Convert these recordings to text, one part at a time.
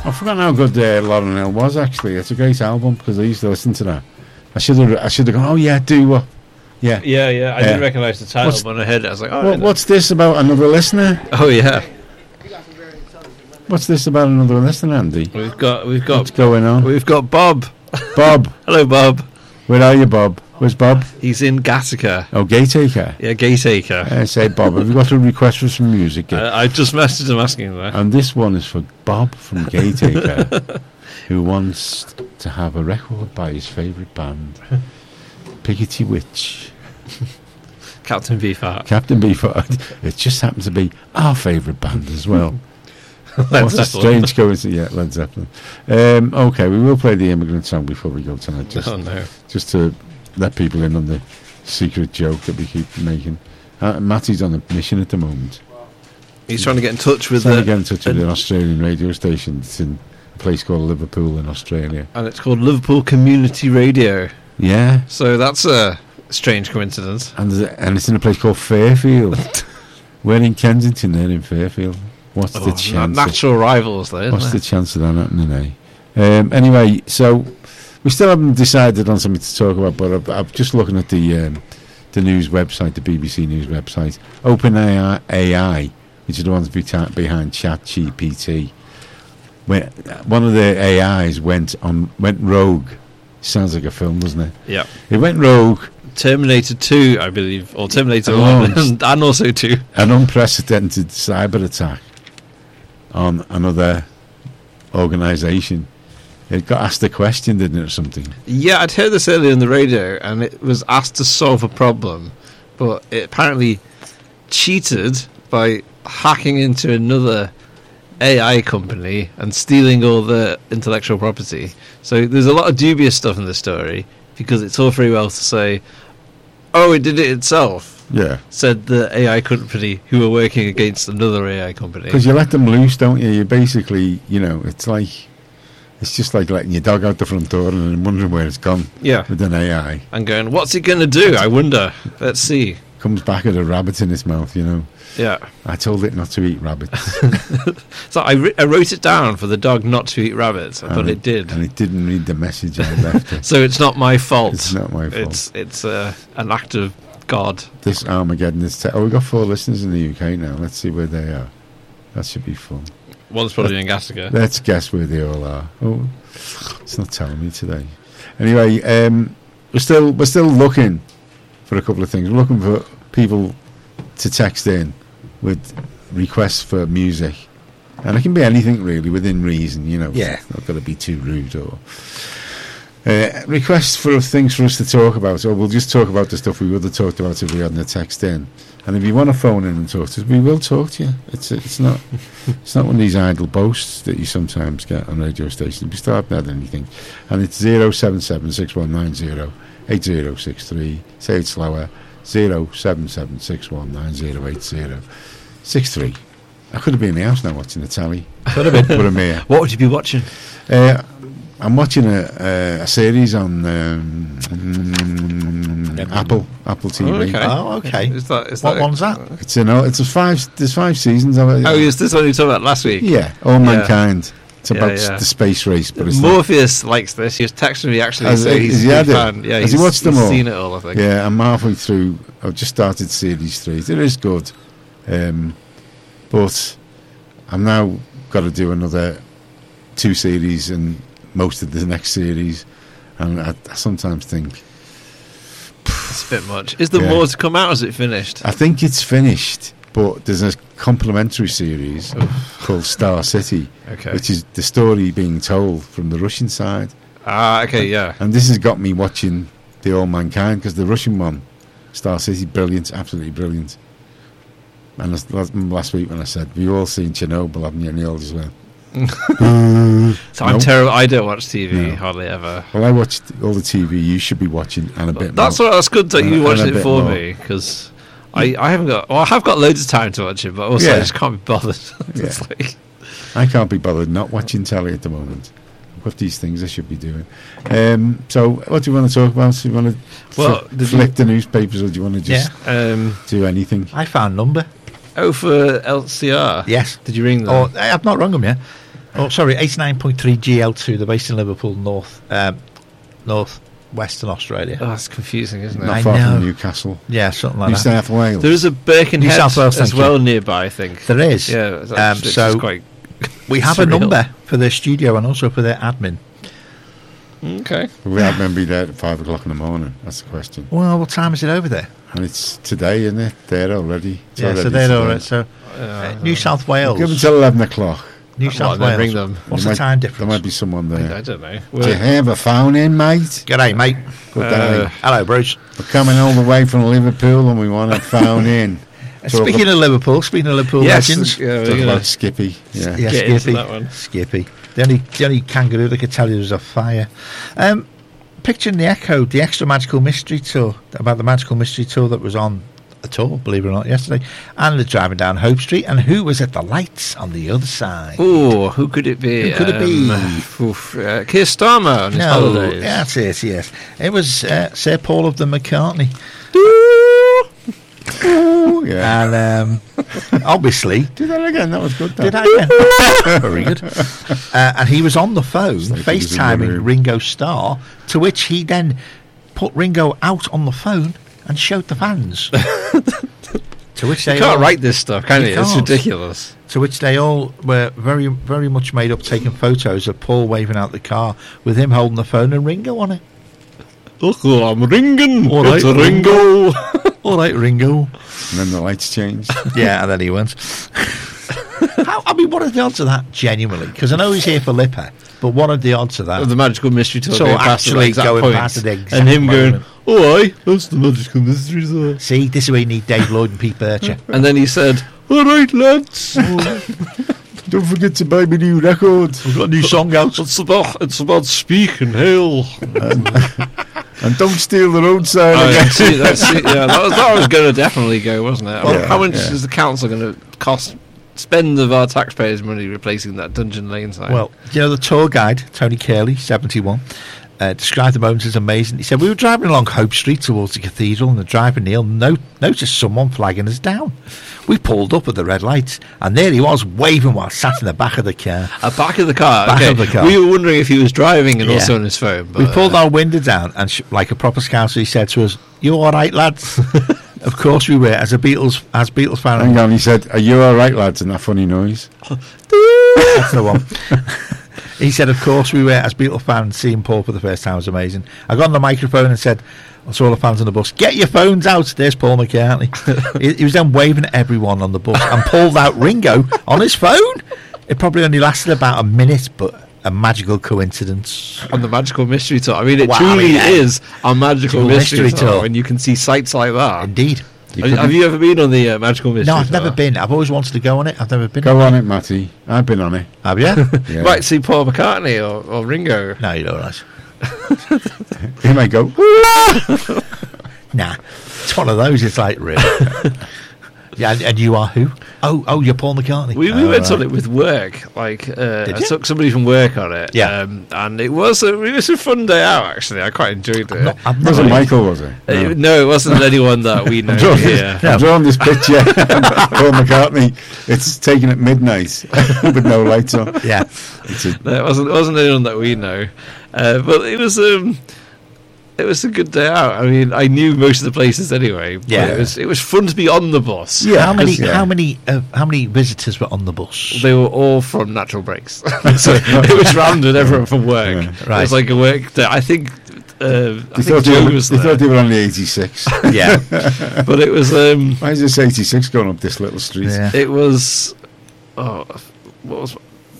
I've forgotten how good Lauryn Hill was, actually. It's a great album, because I used to listen to that. I should have gone, oh, yeah, do what? Yeah. Yeah. I didn't recognise the title when I heard it. I was like, oh, what's this about another listener? Oh, yeah. What's this about another listener, Andy? We've got. What's going on? We've got Bob. Bob. Hello, Bob. Where are you, Bob? Where's Bob? He's in Gattaca. Oh, Gateacre. Yeah, Gateacre. Say, Bob, have you got a request for some music? I just messaged him asking that. And this one is for Bob from Gateacre, who wants to have a record by his favourite band, Piggity Witch. Captain Beefheart. Captain Beefheart. It just happens to be our favourite band as well. What a strange coincidence. Yeah, Led Zeppelin. Okay, we will play the Immigrant Song before we go tonight. Just to let people in on the secret joke that we keep making. Matty's on a mission at the moment. He's trying to get in touch with an Australian radio station. It's in a place called Liverpool in Australia. And it's called Liverpool Community Radio. Yeah. So that's a strange coincidence. And it's in a place called Fairfield. We're in Kensington, they're in Fairfield. What's the chance? Natural rivals, though, isn't What's the chance of that happening, anyway, so we still haven't decided on something to talk about, but I'm just looking at the news website, the BBC News website. OpenAI, which is the ones behind ChatGPT. One of the AIs went rogue. Sounds like a film, doesn't it? Yeah. It went rogue. Terminator 2, I believe, or Terminator 1, and also 2. An unprecedented cyber attack on another organisation. It got asked a question, didn't it, or something? Yeah, I'd heard this earlier on the radio, and it was asked to solve a problem, but it apparently cheated by hacking into another AI company and stealing all the intellectual property. So there's a lot of dubious stuff in the story, because it's all very well to say, oh, it did it itself. Yeah. Said the AI company who were working against another AI company. Because you let them loose, don't you? You basically, it's just like letting your dog out the front door and then wondering where it's gone. Yeah. With an AI. And going, what's it going to do? I wonder. Let's see. Comes back with a rabbit in its mouth, Yeah. I told it not to eat rabbits. So I wrote it down for the dog not to eat rabbits, but it did. And it didn't read the message I left it. So it's not my fault. It's not my fault. It's an act of God. This Armageddon is... we've got 4 listeners in the UK now. Let's see where they are. That should be fun. One's probably in Gattaca. Let's guess where they all are. Oh, it's not telling me today. Anyway, we're still looking for a couple of things. We're looking for people to text in with requests for music, and it can be anything really within reason. Yeah, it's not got to be too rude or requests for things for us to talk about. Or we'll just talk about the stuff we would have talked about if we hadn't text in. And if you want to phone in and talk to us, we will talk to you. It's not one of these idle boasts that you sometimes get on radio stations. We still haven't had anything, and it's 077-6190-8063. Say it slower. 077-6190-8063. I could have been in the house now watching the telly. Could have been. But I'm here. What would you be watching? I'm watching a series on Apple TV. Oh, okay. Is that what one's that? There's 5 seasons of it. Oh, is this one you talked about last week? Yeah, All Mankind. It's about the space race. But it's Morpheus likes this. He was texting me actually. He's a big fan. Yeah, has he watched them all? He's seen it all, I think. Yeah, I'm halfway through. I've just started series 3. It is good, but I'm now got to do another 2 series and most of the next series, and I sometimes think it's a bit much. Is there more to come out? Or is it finished? I think it's finished, but there's a complementary series called Star City, which is the story being told from the Russian side. Okay, yeah. And this has got me watching the All Mankind, because the Russian one, Star City, brilliant, absolutely brilliant. And last week when I said, we've all seen Chernobyl, haven't you? And you all just went, so I'm terrible. I don't watch TV hardly ever. Well, I watched all the TV you should be watching, and a bit that's more. That's good that you watched it for me, because I haven't got. Well, I have got loads of time to watch it, but also I just can't be bothered. I can't be bothered not watching telly at the moment. I've got these things I should be doing. So, what do you want to talk about? Do you want to flick the newspapers, or do you want to just do anything? I found a number. Oh, for LCR? Yes. Did you ring them? Oh, I've not rung them yet. 89.3 GL2. They're based in Liverpool, Western Australia. Oh, that's confusing, isn't it? Not I far know. from Newcastle. Yeah, something like New that. South Wales. There is a Birkenhead South Wales, as thank well nearby, I think. There is. Yeah, So so quite we have a surreal. number for their studio and also for their admin. Okay. We had men be there at 5 o'clock in the morning. That's the question. Well, what time is it over there? And it's today, isn't it? There already. It's Yeah, so already they're today. all right. So New South Wales. Give them till 11 o'clock. New What, South they Wales. ring them? What's There the time might- difference? There might be someone there. I don't know. Do you have a phone in, mate? G'day, mate. Good day. Hello, Bruce. We're coming all the way from Liverpool and we want a phone in. Speaking of Liverpool Yes, legends. yeah, we're Talk gonna about Skippy. Yeah. Yeah, get into Skippy. that one. Skippy. The only kangaroo that could tell you there's a fire. Picturing the Echo, the Extra Magical Mystery Tour, about the Magical Mystery Tour that was on a tour, believe it or not, yesterday. And they're driving down Hope Street, and who was at the lights on the other side? Oh, who could it be? Who could it be? Keir Starmer on his holidays. that's it, yes. It was Sir Paul of the McCartney. Oh, yeah. And obviously, Do that again. That was good. That. did I again? Very good. And he was on the phone, like he was in the FaceTiming room. Ringo Starr, to which he then put Ringo out on the phone and showed the fans. To which they You can't all, write this stuff, can You you? It's can't. ridiculous. To which they all were very, very much made up, taking photos of Paul waving out the car with him holding the phone and Ringo on it. Look, I'm ringing. All right, It's a Ringo. All right, Ringo. And then the lights changed. Yeah, and then he went. I mean, what are the odds of that, genuinely? Because I know he's here for Lipper, but what are the odds of that? The Magical Mystery Tour So going past actually the exact going point, past the exact and him moment. going, "Oh, aye, that's the Magical Mystery Tour." See, this is where you need Dave Lloyd and Pete Bircher. And then he said, "All right, lads, Don't forget to buy me new record. We've got a new song out. it's about speak and hail." And don't steal the road sign again. That was going to definitely go, wasn't it? Well, How much yeah. is the council going to spend of our taxpayers' money replacing that Dungeon Lane sign? Well, you know, the tour guide, Tony Curley, 71, described the moment as amazing. He said, we were driving along Hope Street towards the cathedral, and the driver, Neil, noticed someone flagging us down. We pulled up at the red lights, and there he was, waving while sat in the back of the car. Back of the car. Back okay. of the car. We were wondering if he was driving and Yeah. also on his phone. But, We pulled our window down, and like a proper scouser, he said to us, "You all right, lads?" Of course we were, as Beatles fan. Hang on, he said, "Are you all right, lads?" And that funny noise. That's the one. He said, of course we were, as Beatles fans, seeing Paul for the first time was amazing. I got on the microphone and said to all the fans on the bus, "Get your phones out, there's Paul McCartney." he was then waving at everyone on the bus and pulled out Ringo on his phone. It probably only lasted about a minute, but a magical coincidence. on the Magical Mystery Tour. I mean, it Wow, truly yeah. is a magical mystery, Mystery tour, tour. and you can see sights like that. Indeed. Have you ever been on the Magical Mystery No, Tour? I've never been. I've always wanted to go on it. I've never been. Go on it, Matty. I've been on it. Have you? Yeah. Right, see Paul McCartney or Ringo. No, you're all right. He might go. Nah, it's one of those. It's like, really. Yeah, and you are who? Oh, you're Paul McCartney. We Oh, went right. on it with work. Like, I you? took somebody from work on it. Yeah. And it was a fun day out, actually. I quite enjoyed it. I've Was never it Michael, was it? No, it wasn't anyone that we know here. I'm drawing this picture. Paul McCartney. It's taken at midnight with no lights on. Yeah. It's a, No, it wasn't anyone that we know. But it was a good day out. I mean, I knew most of the places anyway. But Yeah. it was fun to be on the bus. Yeah. How many? 'cause, yeah. How many visitors were on the bus? They were all from Natural Breaks, so it was random. Everyone from work. Yeah. Right. It was like a work day. I think they Joe was they there, thought they were only 86. Yeah. but it was Why is this 86 going up this little street? Yeah. it was. Oh, what was?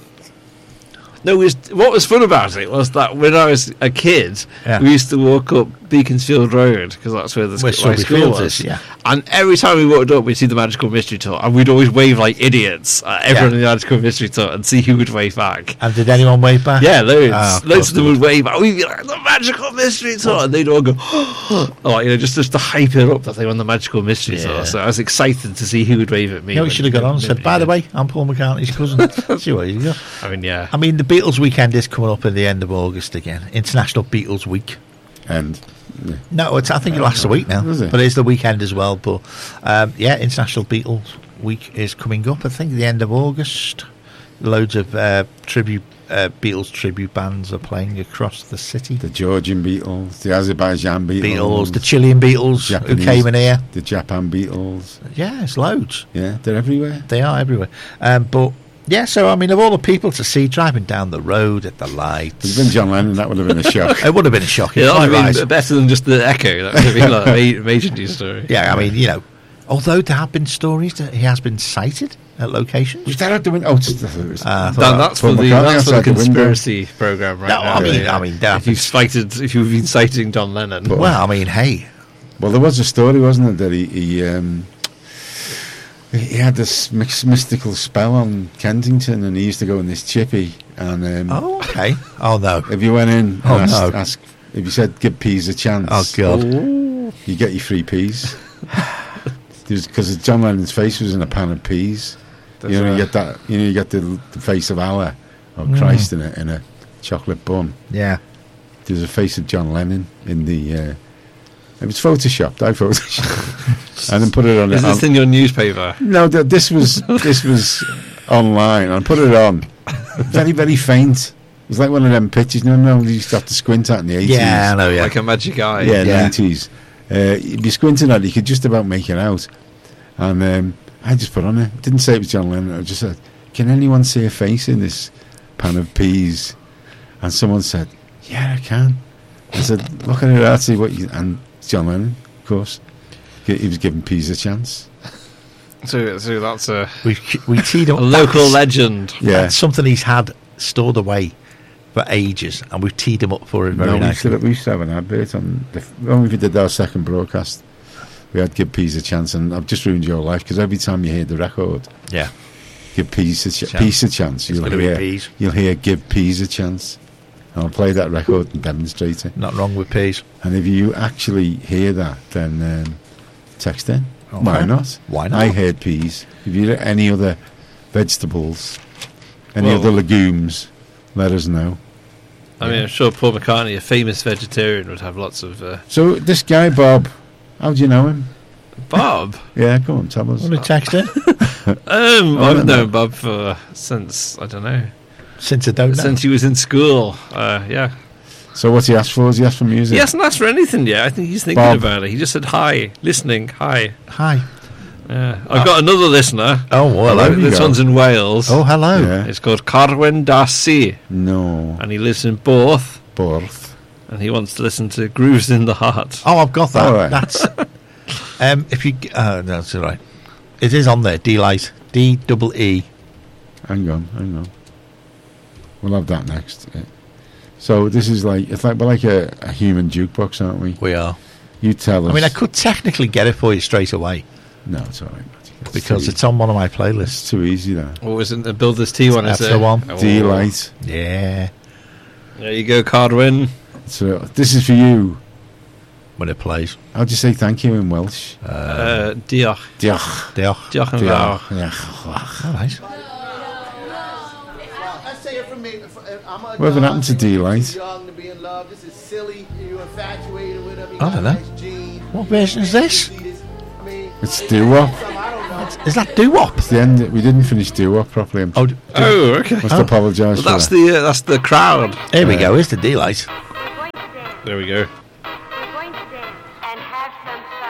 No, what was fun about it was that when I was a kid, Yeah. we used to walk up Beaconsfield Road because that's where the Where my Sulby school Fields was. is, yeah. And every time we walked up, we'd see the Magical Mystery Tour, and we'd always wave like idiots at everyone in the Magical Mystery Tour and see who would wave back. And did anyone wave back? Yeah, loads. Oh, of Loads course of them would wave back. We'd be like, the Magical Mystery Tour! And they'd all go, like, just to hype it up that they were on the Magical Mystery Yeah. Tour. So I was excited to see who would wave at me. You know, we when- should have got on and said, by the way, I'm Paul McCartney's cousin. See what you go. I mean, yeah. I mean, the Beatles weekend is coming up at the end of August again. International Beatles Week. And No, I think it lasts a week now. Is it? But it's the weekend as well. But yeah, International Beatles Week is coming up, I think, the end of August. Loads of tribute Beatles tribute bands are playing across the city. The Georgian Beatles, the Azerbaijan Beatles, the Chilean Beatles who came in here. The Japan Beatles. Yeah, it's loads. Yeah, they're everywhere. They are everywhere. But yeah, so I mean, of all the people to see driving down the road at the lights, If it had been John Lennon, that would have been a shock. it would have been a shock. Yeah, that would Quite have been right. better than just the echo. That would have been like a major news story. Yeah, I mean, you know, although there have been stories that he has been sighted at locations. Was that out the window? Oh, it's- I thought it was- I thought Dan, that's Paul for the McCartney that's for the outside the window. conspiracy program right No, now. I mean, Yeah. I mean, that if you've been citing John Lennon, But- well, I mean, hey, Well, there was a story, wasn't it, that he had this mystical spell on Kensington, and he used to go in this chippy, and oh, okay, oh no, if you went in Oh, and no. asked, if you said give peas a chance, oh god, you get your free peas. Because John Lennon's face was in a pan of peas. There's You a- get that. You get the face of Allah or Christ in a chocolate bun. yeah, There's a face of John Lennon in the. It was photoshopped. I photoshopped and then put it on. is this in your newspaper? No, this was online. I put it on. Very, very faint. It was like one of them pictures. No, you used to have to squint at in the 80s. yeah, I know, yeah, Like a magic eye. Yeah, Yeah. 90s. If you squinting at it, you could just about make it out. And I just put on it. Didn't say it was John Lennon. I just said, can anyone see a face in this pan of peas? And someone said, yeah, I can. I said, look at it out, see what you... And John Lennon, of course. He was giving peas a chance. So that's a we teed up local that's- legend. Yeah. That's something he's had stored away for ages, and we've teed him up for it very No, nicely. we used to have an advert on... When we did our second broadcast, we had Give Peas a Chance, and I've just ruined your life, because every time you hear the record... Yeah, Give peas a Chance. peas a chance. It's gonna be peas. You'll hear give peas a chance. And I'll play that record and demonstrate it. not wrong with peas. And if you actually hear that, then text in. Okay. Why not? Why not? I heard peas. If you hear any other vegetables, any Well- other legumes, let us know. I mean, I'm sure Paul McCartney, a famous vegetarian, would have lots of. So this guy Bob, how do you know him? Bob. Yeah, come on, tell us. Want to text in? I've no. known Bob since I don't know, Since I don't know. since he was in school. Yeah, So what's he asked for? Has he asked for music? he hasn't asked for anything yet. I think he's thinking Bob. about it. He just said hi, listening, hi. Hi. Yeah, I've got another listener. Oh, well, Hello. hello. This go. one's in Wales. Oh, hello. Yeah. It's called Carwyn Darcy, No. and he lives in Borth, Borth. and he wants to listen to Grooves in the Heart. Oh, I've got that. All right. That's if you. No, that's all right. It is on there. D-Light. D-double-E. Hang on. We'll have that next. Yeah. So this is like we're like a human jukebox, aren't we? We are. You tell us. I mean, I could technically get it for you straight away No, it's all right, Matty. because too it's on one of my easy. playlists. It's too easy. That What was it? The Builders T one, is That's it? the one. Oh. D-Light. Yeah, There you go, Carwyn. So this is for you. when it plays. How do you say thank you in Welsh? Diolch. Diolch. Diolch. Diolch yn fawr. Diolch. All right. I say it from me. I'm a Whatever dog. happened to D-Light? Young to be in love. This is silly. You infatuated with him. He I got don't know. nice genes. What version is this? I mean, It's doo-wop. I don't know. Is that doo-wop? It's the end. We didn't finish doo-wop properly. I Oh, Oh, okay. must apologise Well, for that. that's the crowd. here we go. Here's the D-Light. There we go.